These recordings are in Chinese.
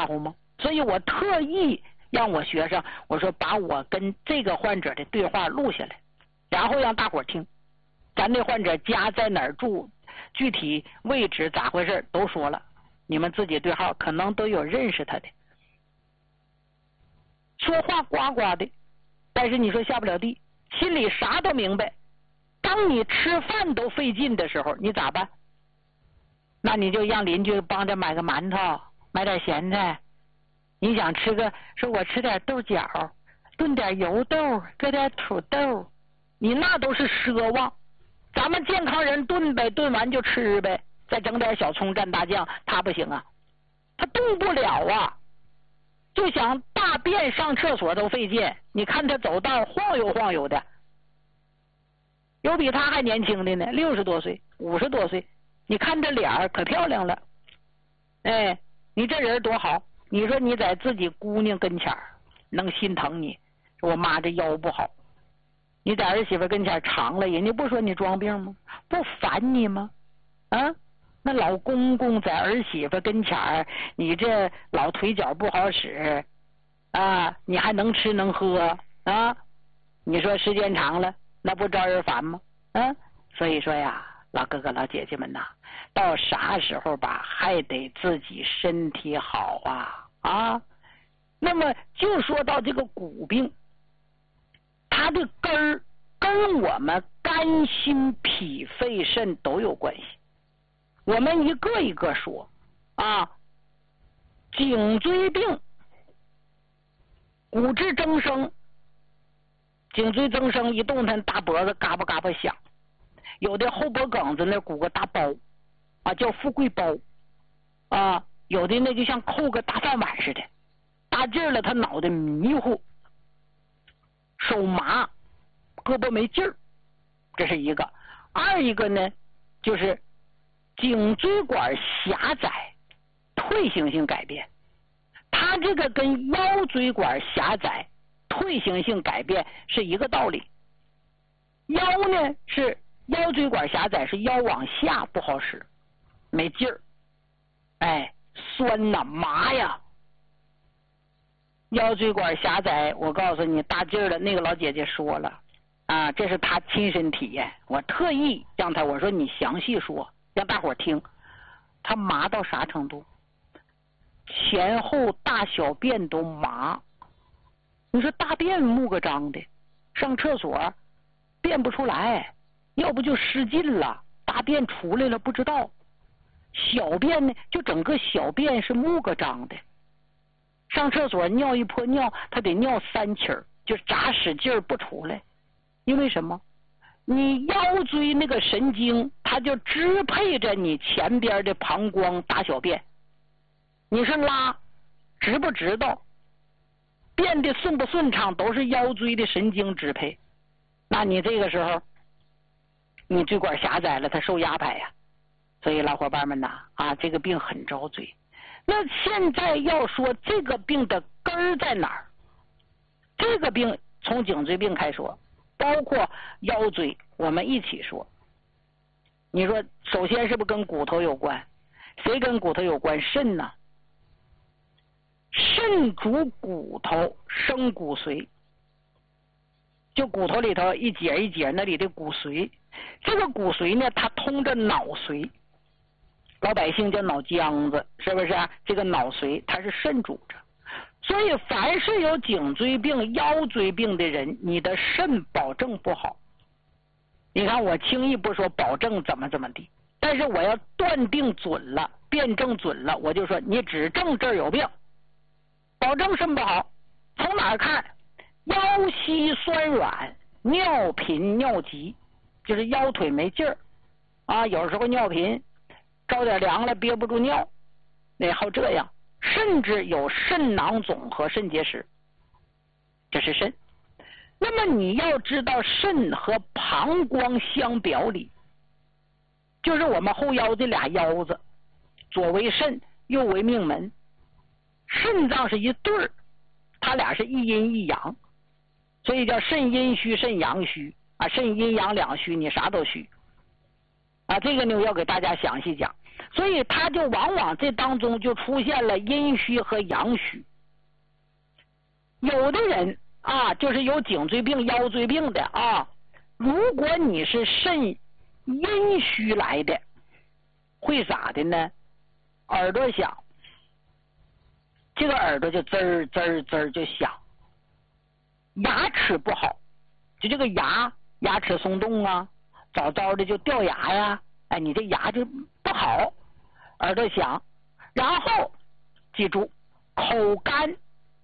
吓唬吗？所以我特意让我学生，我说把我跟这个患者的对话录下来，然后让大伙听。咱这患者家在哪儿住，具体位置咋回事都说了，你们自己对号，可能都有认识他的。说话呱呱的，但是你说下不了地，心里啥都明白。当你吃饭都费劲的时候，你咋办？那你就让邻居帮着买个馒头，买点咸菜。你想吃个，说我吃点豆角，炖点油豆，搁点土豆，你那都是奢望。咱们健康人炖呗，炖完就吃呗，再整点小葱蘸大酱，他不行啊，他动不了啊。就想大便上厕所都费劲，你看他走道晃悠晃悠的。有比他还年轻的呢，60多岁50多岁，你看这脸可漂亮了。哎，你这人多好，你说你在自己姑娘跟前能心疼你，说我妈这腰不好，你在儿媳妇跟前长了，人家不说你装病吗？不烦你吗？啊，那老公公在儿媳妇跟前你这老腿脚不好使啊，你还能吃能喝啊，你说时间长了那不招人烦吗？啊，所以说呀，老哥哥老姐姐们呐，到啥时候吧还得自己身体好啊。那么就说到这个骨病，它的根儿跟我们肝心脾肺肾都有关系，我们一个一个说啊。颈椎病，骨质增生，颈椎增生一动弹，大脖子嘎巴嘎巴响，有的后脖梗子那鼓个大包啊，叫富贵包啊，有的那就像扣个大饭碗似的，大劲儿了他脑袋迷糊，手麻，胳膊没劲儿，这是一个。二一个呢，就是颈椎管狭窄，退行性改变，它这个跟腰椎管狭窄退行性改变是一个道理。腰呢是腰椎管狭窄，是腰往下不好使，没劲儿，哎，酸呐麻呀。腰椎管狭窄，我告诉你大劲儿的那个老姐姐说了啊，这是她亲身体验，我特意让她，我说你详细说让大伙听。她麻到啥程度？前后大小便都麻。你说大便木个张的，上厕所便不出来，要不就失禁了，大便出来了不知道。小便呢，就整个小便是木个张的，上厕所尿一泼尿，他得尿3气儿，就咋使劲儿不出来。因为什么？你腰椎那个神经，它就支配着你前边的膀胱大小便。你是拉，知不知道？变得顺不顺畅，都是腰椎的神经支配。那你这个时候，你椎管狭窄了，它受压迫呀。所以老伙伴们呐，啊，这个病很遭罪。那现在要说这个病的根儿在哪儿？这个病从颈椎病开说，包括腰椎，我们一起说。你说首先是不是跟骨头有关？谁跟骨头有关？肾呢？肾主骨头生骨髓，就骨头里头一节一节那里的骨髓，这个骨髓呢它通着脑髓，老百姓叫脑浆子，是不是啊？这个脑髓它是肾主着，所以凡是有颈椎病腰椎病的人，你的肾保证不好。你看我轻易不说保证怎么地，但是我要断定准了，辩证准了，我就说你只证这儿有病，保证肾不好。从哪儿看？腰膝酸软，尿频尿急，就是腰腿没劲儿啊，有时候尿频，着点凉了憋不住尿，那好这样，甚至有肾囊肿和肾结石，这是肾。那么你要知道，肾和膀胱相表里，就是我们后腰这俩腰子，左为肾，右为命门，肾脏是一对儿，它俩是一阴一阳，所以叫肾阴虚肾阳虚啊，肾阴阳两虚，你啥都虚啊。这个呢我要给大家详细讲。 所以他就往往这当中就出现了阴虚和阳虚。有的人啊，就是有颈椎病、腰椎病的啊，如果你是肾阴虚来的，会咋的呢？耳朵响，这个耳朵就滋儿滋儿滋儿就响，牙齿不好，就这个牙齿松动啊，早早的就掉牙呀，哎，你这牙就不好，耳朵响，然后记住口干，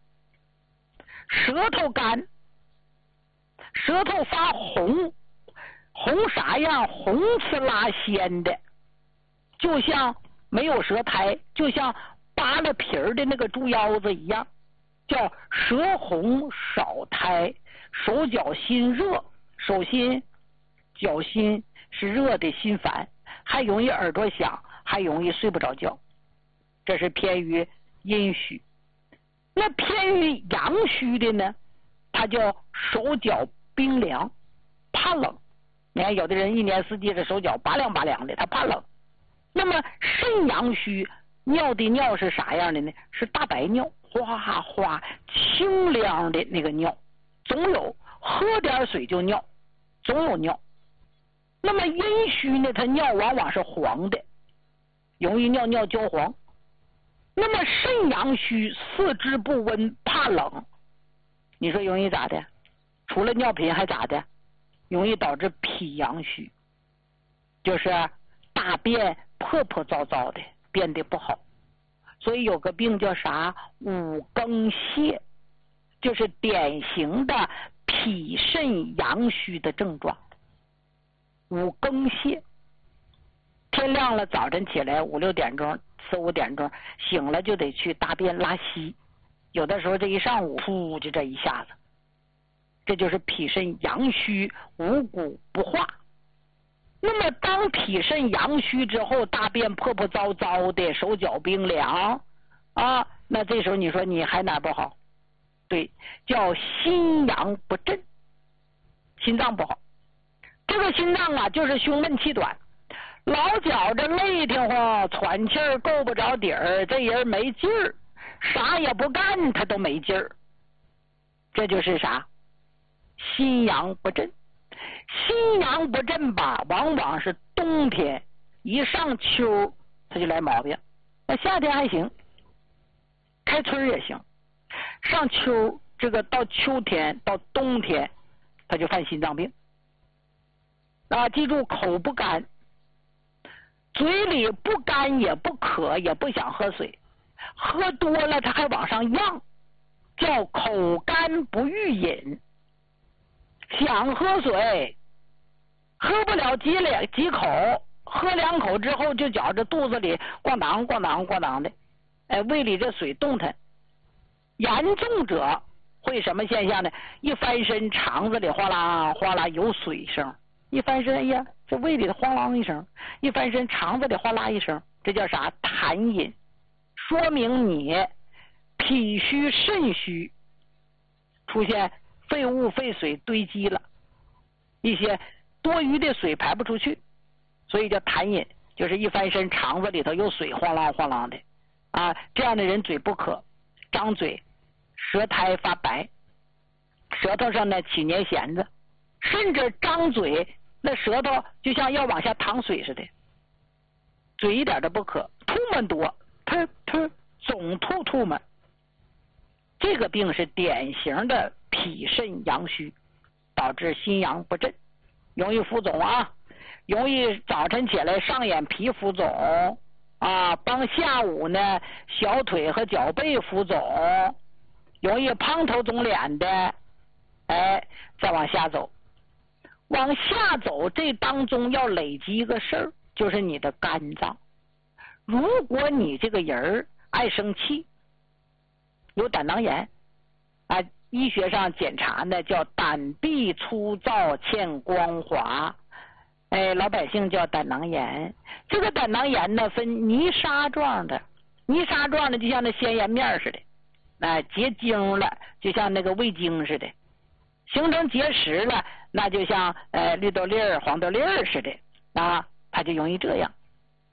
舌头干，舌头发红，红啥样？红刺拉鲜的，就像没有舌苔，就像扒了皮儿的那个猪腰子一样，叫舌红少苔，手脚心热，手心脚心是热的心烦，还容易耳朵响，还容易睡不着觉，这是偏于阴虚。那偏于阳虚的呢，他叫手脚冰凉，怕冷。你看有的人一年四季的手脚拔凉拔凉的，他怕冷。那么肾阳虚尿的尿是啥样的呢？是大白尿，哗哗清凉的那个尿，总有喝点水就尿，总有尿。那么阴虚呢，他尿往往是黄的，容易尿尿焦黄。那么肾阳虚四肢不温，怕冷，你说容易咋的？除了尿频还咋的？容易导致脾阳虚，就是大便破破糟糟的，变得不好。所以有个病叫啥？五更泻，就是典型的脾肾阳虚的症状。五更泻，天亮了，早晨起来5、6点钟4、5点钟醒了，就得去大便拉稀，有的时候这一上午噗就这一下子，这就是脾肾阳虚，五谷不化。那么当脾肾阳虚之后，大便破破糟糟的，手脚冰凉啊，那这时候你说你还哪不好？对，叫心阳不振，心脏不好。这个心脏啊，就是胸闷气短，老觉着累得慌，喘气儿够不着底儿，这人没劲儿，啥也不干他都没劲儿，这就是啥？心阳不振。心阳不振吧，往往是冬天，一上秋他就来毛病。那夏天还行，开春也行，上秋这个到秋天到冬天他就犯心脏病。啊，记住口不干，嘴里不干也不渴，也不想喝水，喝多了他还往上漾，叫口干不欲饮。想喝水，喝不了几口，喝2口之后就觉着肚子里咣当咣当咣当的，哎，胃里这水动弹。严重者会什么现象呢？一翻身肠子里哗啦哗啦有水声，一翻身，哎呀，这胃里的哗啦一声，一翻身肠子里哗啦一声，这叫啥？痰饮，说明你脾虚肾虚，出现废物废水堆积了，一些多余的水排不出去，所以叫痰饮，就是一翻身肠子里头有水晃啷晃啷的啊。这样的人嘴不渴，张嘴舌苔发白，舌头上呢起粘弦子，甚至张嘴那舌头就像要往下淌水似的，嘴一点都不渴，吐沫多，噗噗总吐沫。这个病是典型的脾肾阳虚，导致心阳不振，容易浮肿啊，容易早晨起来上眼皮浮肿啊，帮下午呢小腿和脚背浮肿，容易胖头肿脸的。哎，再往下走，往下走，这当中要累积一个事儿，就是你的肝脏。如果你这个人爱生气，有胆囊炎啊，医学上检查呢叫胆壁粗糙欠光滑，哎，老百姓叫胆囊炎。这个胆囊炎呢分泥沙状的，泥沙状的就像那鲜盐面似的，哎，结晶了就像那个味精似的，形成结石了那就像绿豆粒儿黄豆粒儿似的啊，它就容易这样。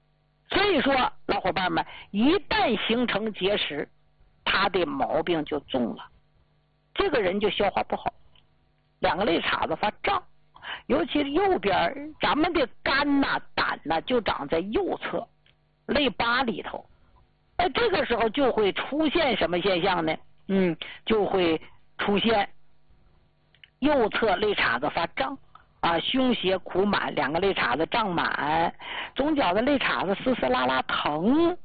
所以说，老伙伴们，一旦形成结石，他的毛病就重了。这个人就消化不好，两个肋叉子发胀，尤其是右边，咱们的肝呐、胆呐就长在右侧肋巴里头。这个时候就会出现什么现象呢？就会出现右侧肋叉子发胀啊，胸胁苦满，两个肋叉子胀满，中脚的肋叉子丝丝拉拉疼。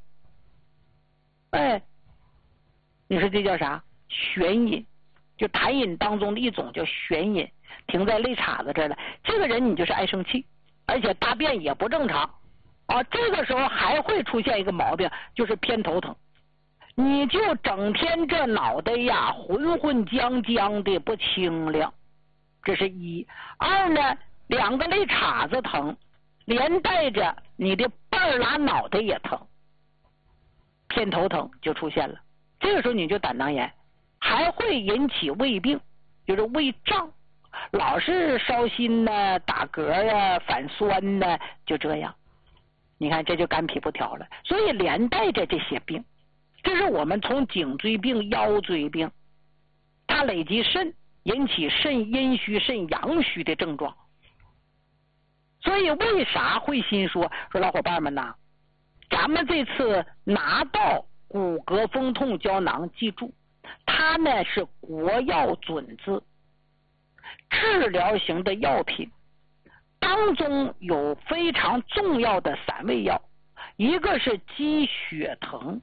你说这叫啥？眩饮，就痰饮当中的一种叫眩饮，停在肋叉子这儿了。这个人你就是爱生气，而且大便也不正常啊。这个时候还会出现一个毛病，就是偏头疼。你就整天这脑袋呀浑浑浆浆的不清亮，这是一。二呢，两个肋叉子疼，连带着你的半拉脑袋也疼，偏头疼就出现了。这个时候你就胆囊炎，还会引起胃病，就是胃胀，老是烧心呢、打嗝呀、反酸呢，就这样。你看这就肝脾不调了，所以连带着这些病，这是我们从颈椎病、腰椎病，它累积肾，引起肾阴虚、肾阳虚的症状。所以为啥慧心说老伙伴们呐，咱们这次拿到骨骼风痛胶囊，记住它呢是国药准字，治疗型的药品，当中有非常重要的3味药，一个是鸡血藤。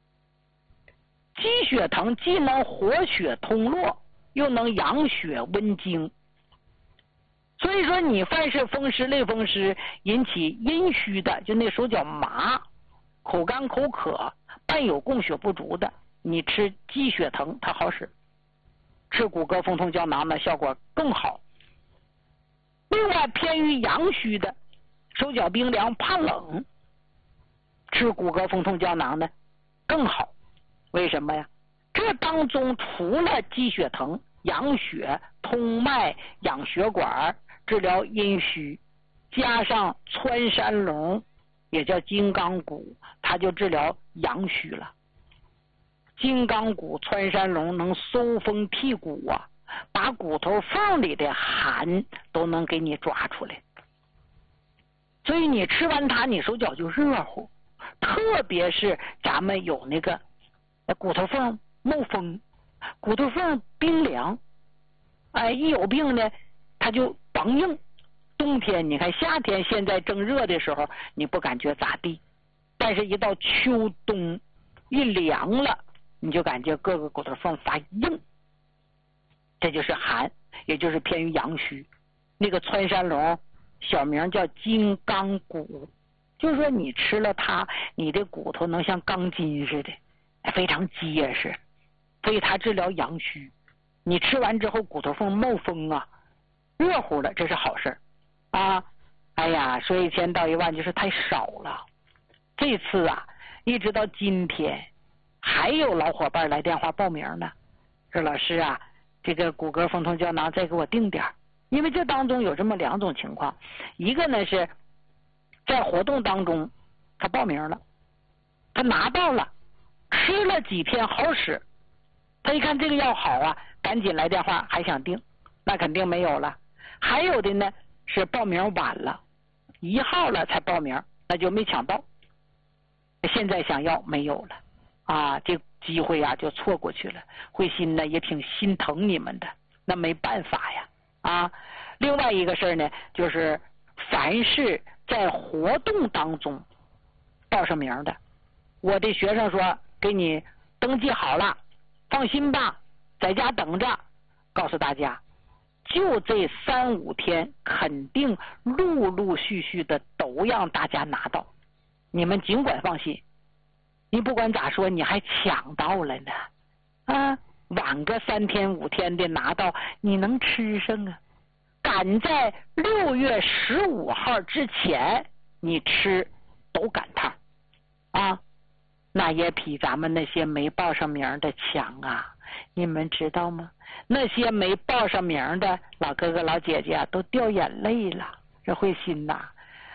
鸡血藤既能活血通络，又能养血温经。所以说你凡是风湿、类风湿引起阴虚的，就那手脚麻、口干口渴、伴有供血不足的，你吃鸡血藤它好使，吃骨骼风痛胶囊呢效果更好。另外偏于阳虚的，手脚冰凉怕冷，吃骨骼风痛胶囊呢更好。为什么呀？这当中除了鸡血藤养血通脉养血管治疗阴虚，加上穿山龙也叫金刚骨，它就治疗阳虚了。金刚骨穿山龙能收风剔骨啊，把骨头缝里的寒都能给你抓出来。所以你吃完它，你手脚就热乎，特别是咱们有那个骨头缝冒风，骨头缝冰凉，一有病呢它就梆硬。冬天你看夏天现在正热的时候你不感觉咋地，但是一到秋冬一凉了，你就感觉各个骨头缝发硬，这就是寒，也就是偏于阳虚。那个穿山龙小名叫金刚骨，就是说你吃了它，你的骨头能像钢筋似的，非常结实，所以它治疗阳虚。你吃完之后骨头缝冒风啊，热乎了，这是好事啊。哎呀，说1000到1万就是太少了。这次啊，一直到今天，还有老伙伴来电话报名呢，说老师啊，这个骨骼风痛胶囊再给我定点。因为这当中有这么2种情况，一个呢是在活动当中他报名了，他拿到了，吃了几天好使，他一看这个药好啊，赶紧来电话还想定，那肯定没有了。还有的呢是报名晚了，1号了才报名，那就没抢到，现在想要没有了啊，这机会啊就错过去了。慧心呢也挺心疼你们的，那没办法呀啊。另外一个事呢，就是凡是在活动当中报上名的，我的学生说给你登记好了，放心吧，在家等着。告诉大家，就这3、5天，肯定陆陆续续的都让大家拿到，你们尽管放心。你不管咋说，你还抢到了呢啊！晚个3天5天的拿到，你能吃上啊？赶在6月15号之前，你吃都赶趟啊！那也比咱们那些没报上名的强啊！你们知道吗？那些没报上名的老哥哥老姐姐都掉眼泪了。这慧心呐，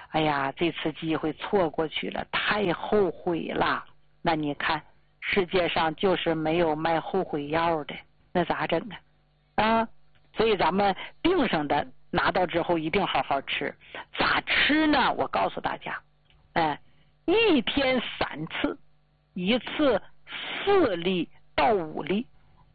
哎呀，这次机会错过去了，太后悔了。那你看，世界上就是没有卖后悔药的，那咋整啊？所以咱们病上的拿到之后一定好好吃。咋吃呢？我告诉大家，一天3次，一次4粒到5粒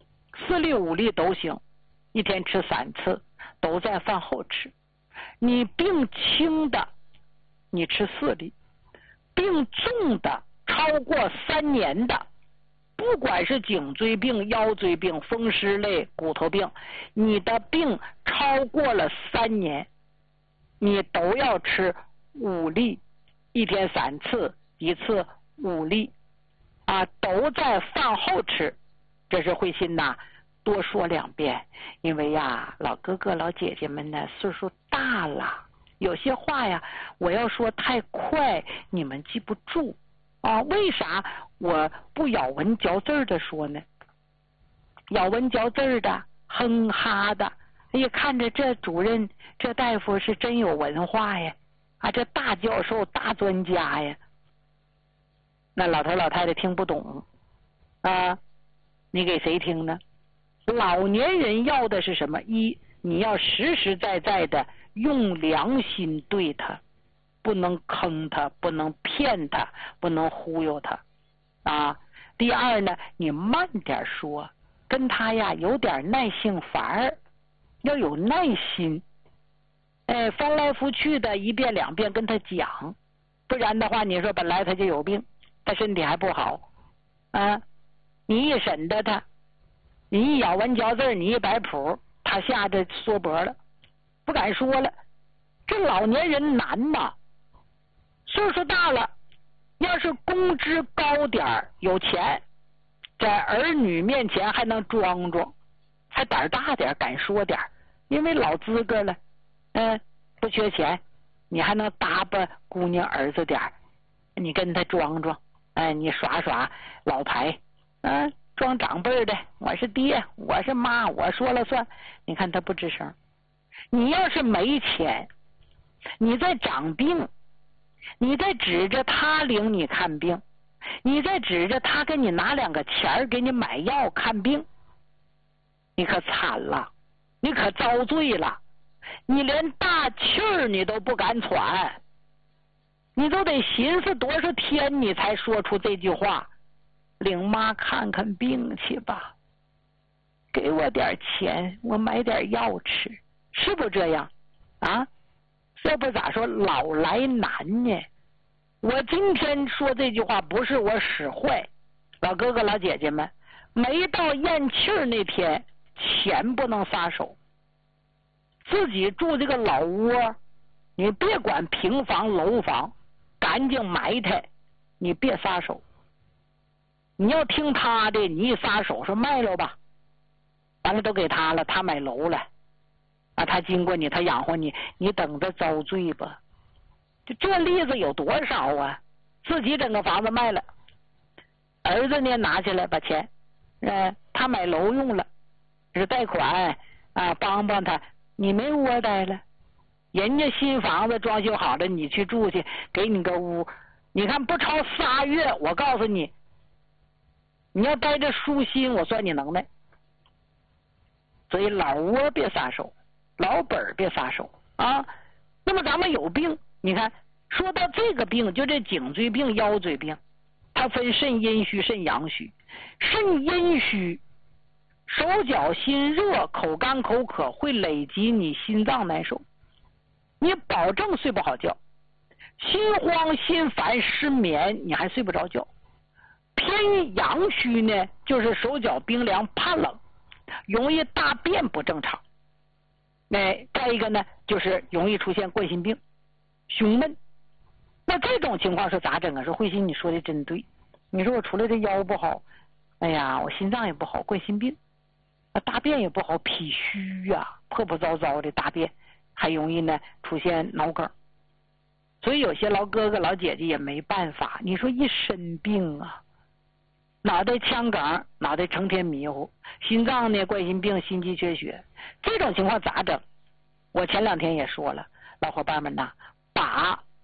，4粒5粒都行，一天吃3次，都在饭后吃。你病轻的，你吃4粒；病重的，超过3年的，不管是颈椎病、腰椎病、风湿类、骨头病，你的病超过了3年，你都要吃5粒，一天3次，一次5粒，都在饭后吃。这是慧心呐，多说2遍，因为呀，老哥哥老姐姐们呢岁数大了，有些话呀，我要说太快，你们记不住为啥我不咬文嚼字的说呢？咬文嚼字的，哼哈的，哎呀，看着这主任这大夫是真有文化呀，这大教授大专家呀。那老头老太太听不懂你给谁听呢？老年人要的是什么？一，你要实实在在的用良心对他，不能坑他，不能骗他，不能忽悠他第二呢，你慢点说，跟他呀有点耐性法儿，要有耐心。翻来覆去的1遍2遍跟他讲，不然的话，你说本来他就有病，他身体还不好你一审着他，你一咬文嚼字，你一摆谱，他吓得缩脖了，不敢说了。这老年人难呐，岁数大了，要是工资高点有钱，在儿女面前还能装装，还胆大点，敢说点，因为老资格了，不缺钱，你还能搭把姑娘儿子点，你跟他装装，你耍耍老牌装长辈的，我是爹，我是妈，我说了算。你看他不吱声。你要是没钱，你在长病，你在指着他领你看病，你在指着他给你拿2个钱给你买药看病，你可惨了，你可遭罪了，你连大气儿你都不敢喘，你都得寻思多少天你才说出这句话，领妈看看病去吧，给我点钱，我买点药吃，是不这样要不咋说老来难呢？我今天说这句话不是我使坏，老哥哥老姐姐们，没到咽气儿那天，钱不能撒手。自己住这个老窝，你别管平房楼房，干净埋汰，你别撒手。你要听他的，你一撒手说卖了吧，完了都给他了，他买楼了他经过你，他养活你，你等着遭罪吧。这例子有多少啊？自己整个房子卖了，儿子呢拿起来把钱他买楼用了，是贷款帮帮他，你没窝待了，人家新房子装修好了，你去住去，给你个屋，你看不超3月，我告诉你，你要待着舒心，我算你能耐。所以老窝别撒手，老本别撒手那么咱们有病，你看说到这个病，就这颈椎病、腰椎病，它分肾阴虚、肾阳虚。肾阴虚，手脚心热、口干口渴，会累积你心脏难受，你保证睡不好觉，心慌心烦失眠，你还睡不着觉。偏阳虚呢，就是手脚冰凉怕冷，容易大便不正常。再一个呢，就是容易出现冠心病、胸闷。那这种情况是咋整啊？说慧心你说的真对，你说我除了这腰不好，哎呀，我心脏也不好，冠心病，大便也不好，脾虚破破糟糟的大便，还容易呢出现脑梗。所以有些老哥哥老姐姐也没办法，你说一身病脑袋腔梗，脑袋成天迷糊，心脏呢冠心病、心肌缺血，这种情况咋整？我前2天也说了，老伙伴们把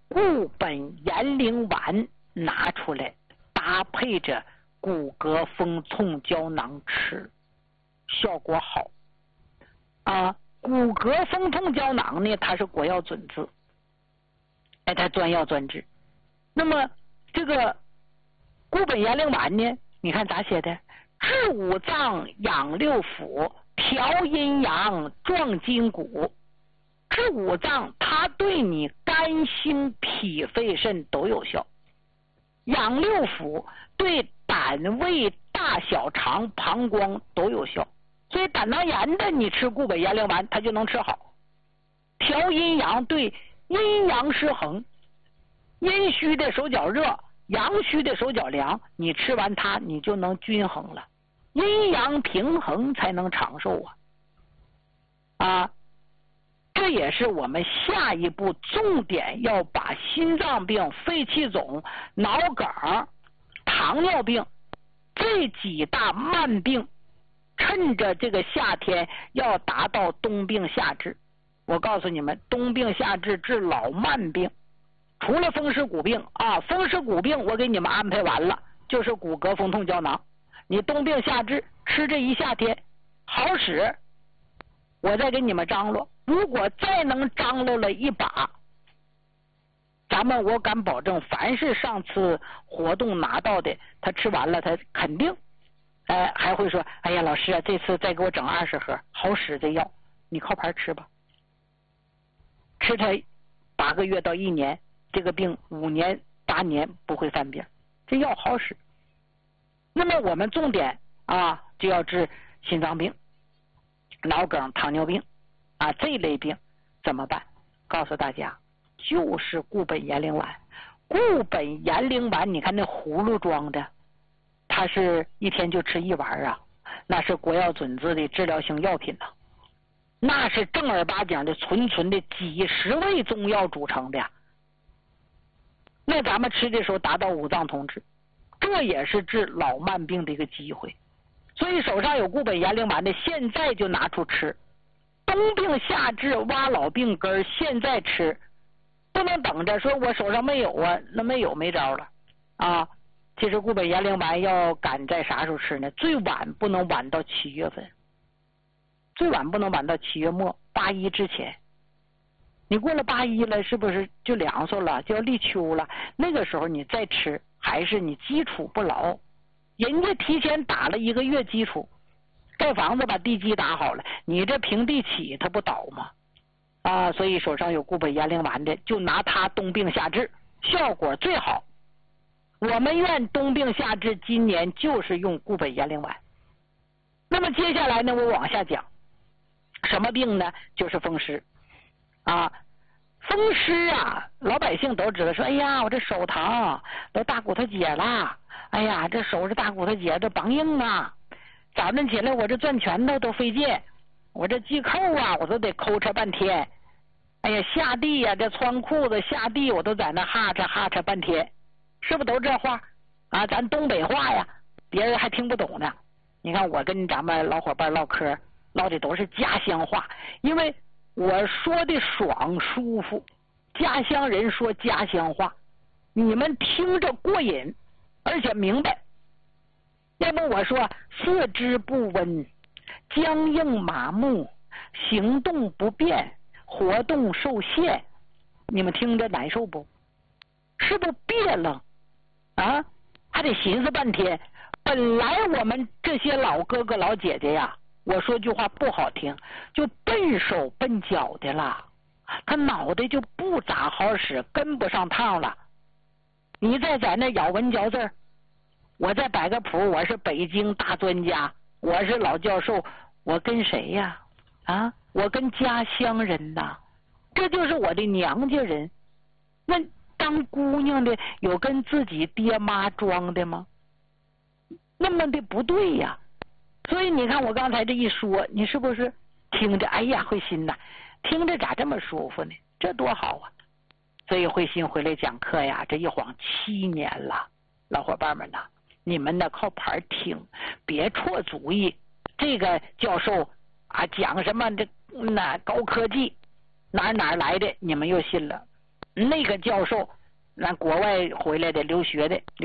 固本延龄丸拿出来，搭配着骨骼风痛胶囊吃，效果好啊。骨骼风痛胶囊呢，它是国药准字，它专药专治。那么这个固本延龄丸呢，你看咋写的？治五脏，养六腑，调阴阳，壮筋骨。治五脏，它对你肝心脾肺肾都有效；养六腑，对胆胃大小肠膀胱都有效。所以胆囊炎的你吃固本延龄丸，它就能吃好。调阴阳，对阴阳失衡，阴虚的手脚热，阳虚的手脚凉，你吃完它你就能均衡了，阴阳平衡才能长寿啊！这也是我们下一步重点要把心脏病、肺气肿、脑梗、糖尿病这几大慢病，趁着这个夏天要达到冬病夏治。我告诉你们，冬病夏治治老慢病，除了风湿骨病啊，风湿骨病我给你们安排完了，就是骨骼风痛胶囊。你冬病夏治吃这一夏天好使，我再给你们张罗。如果再能张罗了一把，咱们我敢保证，凡是上次活动拿到的，他吃完了，他肯定还会说，哎呀老师啊，这次再给我整20盒，好使这药，你靠牌吃吧，吃它8个月到1年，这个病5年8年不会犯病，这药好使。那么我们重点啊，就要治心脏病、脑梗、糖尿病啊这一类病怎么办？告诉大家，就是固本延龄丸。固本延龄丸，你看那葫芦装的，它是一天就吃1丸啊，那是国药准字的治疗性药品呐，那是正儿八经的纯的几十味中药组成的呀。那咱们吃的时候达到五脏同治，这也是治老慢病的一个机会。所以手上有固本延龄丸的，现在就拿出吃。冬病夏治挖老病根，现在吃，不能等着说我手上没有啊，那没有没招了啊。其实固本延龄丸要赶在啥时候吃呢？最晚不能晚到7月份，最晚不能晚到7月末，8·1之前。你过了8·1了，是不是就凉爽了，就要立秋了？那个时候你再吃，还是你基础不牢。人家提前打了1个月基础，盖房子把地基打好了，你这平地起它不倒吗？啊，所以手上有固本延龄丸的，就拿它冬病夏治，效果最好。我们院冬病夏治今年就是用固本延龄丸。那么接下来呢，我往下讲，什么病呢？就是风湿啊。风湿啊，老百姓都知道，说哎呀我这手疼，都大骨头节了，哎呀这手是大骨头节，这绑硬啊，早晨起来我这攥拳头都费劲，我这系扣啊我都得抠扯半天，哎呀下地呀这穿裤子下地我都在那哈扯半天，是不是都这话啊？咱东北话呀，别人还听不懂呢。你看我跟咱们老伙伴唠嗑，唠的都是家乡话，因为我说的爽舒服，家乡人说家乡话，你们听着过瘾，而且明白。要不我说四肢不温，僵硬麻木，行动不便，活动受限，你们听着难受不？是不是别愣啊？还得寻思半天。本来我们这些老哥哥老姐姐呀，我说句话不好听，就笨手笨脚的了，他脑袋就不咋好使，跟不上趟了。你再在那咬文嚼字，我再摆个谱，我是北京大专家，我是老教授，我跟谁呀？啊，我跟家乡人呐，这就是我的娘家人。那当姑娘的有跟自己爹妈装的吗？那么的不对呀。所以你看我刚才这一说，你是不是听着哎呀慧心呐，听着咋这么舒服呢？这多好啊。所以慧心回来讲课呀，这一晃7年了。老伙伴们呐，你们呢靠牌听，别错主意。这个教授啊讲什么这那高科技哪来的，你们又信了。 那个教授，咱国外回来的留学的。